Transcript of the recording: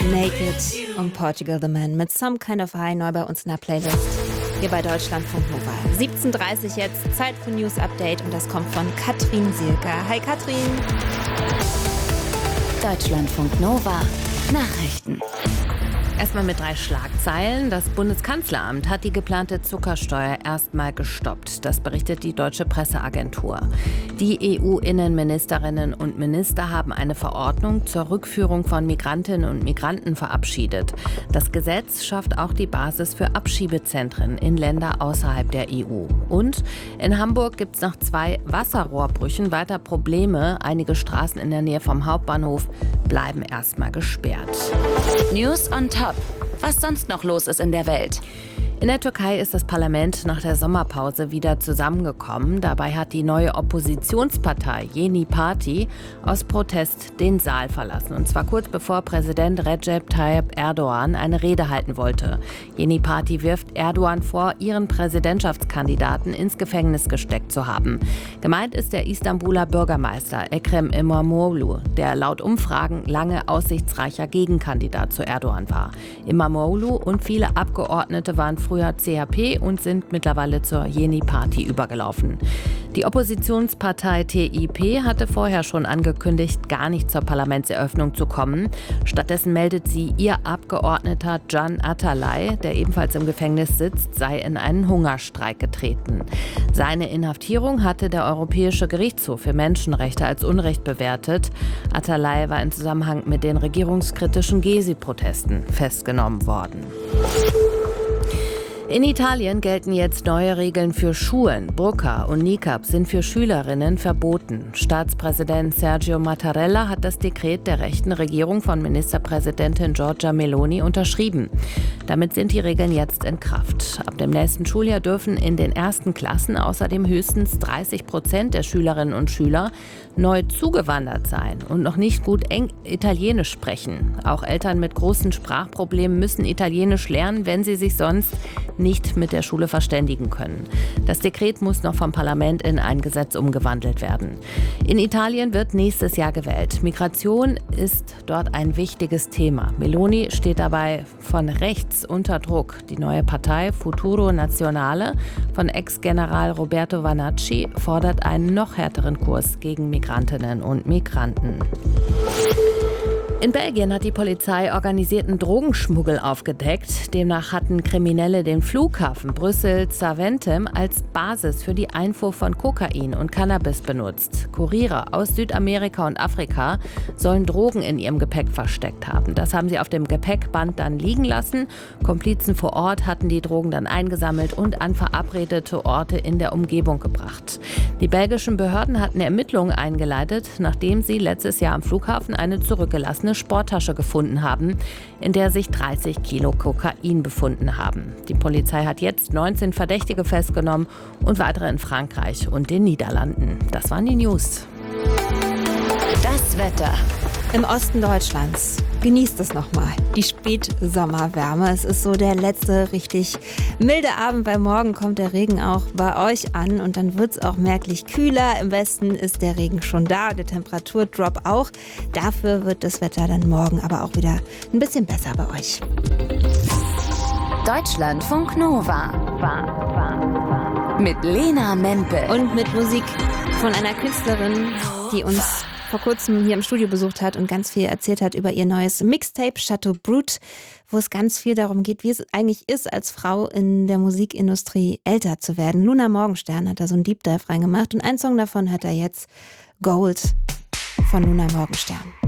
Naked und Portugal the Man mit Some Kind of High neu bei uns in der Playlist. Hier bei Deutschlandfunk Nova. 17:30 jetzt, Zeit für News Update und das kommt von Katrin Sielker. Hi Katrin. Deutschlandfunk Nova. Nachrichten. Erstmal mit 3 Schlagzeilen. Das Bundeskanzleramt hat die geplante Zuckersteuer erstmal gestoppt. Das berichtet die Deutsche Presseagentur. Die EU-Innenministerinnen und Minister haben eine Verordnung zur Rückführung von Migrantinnen und Migranten verabschiedet. Das Gesetz schafft auch die Basis für Abschiebezentren in Länder außerhalb der EU. Und in Hamburg gibt es nach 2 Wasserrohrbrüchen weiter Probleme. Einige Straßen in der Nähe vom Hauptbahnhof bleiben erstmal gesperrt. News on Top. Was sonst noch los ist in der Welt? In der Türkei ist das Parlament nach der Sommerpause wieder zusammengekommen. Dabei hat die neue Oppositionspartei Yeni Parti aus Protest den Saal verlassen. Und zwar kurz bevor Präsident Recep Tayyip Erdogan eine Rede halten wollte. Yeni Parti wirft Erdogan vor, ihren Präsidentschaftskandidaten ins Gefängnis gesteckt zu haben. Gemeint ist der Istanbuler Bürgermeister Ekrem İmamoğlu, der laut Umfragen lange aussichtsreicher Gegenkandidat zu Erdogan war. İmamoğlu und viele Abgeordnete waren früher CHP und sind mittlerweile zur Yeni Parti übergelaufen. Die Oppositionspartei TİP hatte vorher schon angekündigt, gar nicht zur Parlamentseröffnung zu kommen. Stattdessen meldet sie, ihr Abgeordneter Can Atalay, der ebenfalls im Gefängnis sitzt, sei in einen Hungerstreik getreten. Seine Inhaftierung hatte der Europäische Gerichtshof für Menschenrechte als Unrecht bewertet. Atalay war im Zusammenhang mit den regierungskritischen Gezi-Protesten festgenommen worden. In Italien gelten jetzt neue Regeln für Schulen. Burka und Niqab sind für Schülerinnen verboten. Staatspräsident Sergio Mattarella hat das Dekret der rechten Regierung von Ministerpräsidentin Giorgia Meloni unterschrieben. Damit sind die Regeln jetzt in Kraft. Ab dem nächsten Schuljahr dürfen in den ersten Klassen außerdem höchstens 30% der Schülerinnen und Schüler neu zugewandert sein und noch nicht gut Italienisch sprechen. Auch Eltern mit großen Sprachproblemen müssen Italienisch lernen, wenn sie sich sonst nicht mit der Schule verständigen können. Das Dekret muss noch vom Parlament in ein Gesetz umgewandelt werden. In Italien wird nächstes Jahr gewählt. Migration ist dort ein wichtiges Thema. Meloni steht dabei von rechts unter Druck. Die neue Partei Futuro Nazionale von Ex-General Roberto Vanacci fordert einen noch härteren Kurs gegen Migrantinnen und Migranten. In Belgien hat die Polizei organisierten Drogenschmuggel aufgedeckt. Demnach hatten Kriminelle den Flughafen Brüssel-Zaventem als Basis für die Einfuhr von Kokain und Cannabis benutzt. Kuriere aus Südamerika und Afrika sollen Drogen in ihrem Gepäck versteckt haben. Das haben sie auf dem Gepäckband dann liegen lassen. Komplizen vor Ort hatten die Drogen dann eingesammelt und an verabredete Orte in der Umgebung gebracht. Die belgischen Behörden hatten Ermittlungen eingeleitet, nachdem sie letztes Jahr am Flughafen eine zurückgelassene Sporttasche gefunden haben, in der sich 30 Kilo Kokain befunden haben. Die Polizei hat jetzt 19 Verdächtige festgenommen und weitere in Frankreich und den Niederlanden. Das waren die News. Das Wetter. Im Osten Deutschlands. Genießt es nochmal. Die Spätsommerwärme. Es ist so der letzte richtig milde Abend, weil morgen kommt der Regen auch bei euch an und dann wird es auch merklich kühler. Im Westen ist der Regen schon da, der Temperaturdrop auch. Dafür wird das Wetter dann morgen aber auch wieder ein bisschen besser bei euch. Deutschlandfunk Nova. Mit Lena Mempel. Und mit Musik von einer Künstlerin, die uns vor kurzem hier im Studio besucht hat und ganz viel erzählt hat über ihr neues Mixtape Chateau Brut, wo es ganz viel darum geht, wie es eigentlich ist, als Frau in der Musikindustrie älter zu werden. Luna Morgenstern hat da so einen Deep Dive reingemacht und einen Song davon hört er jetzt, Gold von Luna Morgenstern.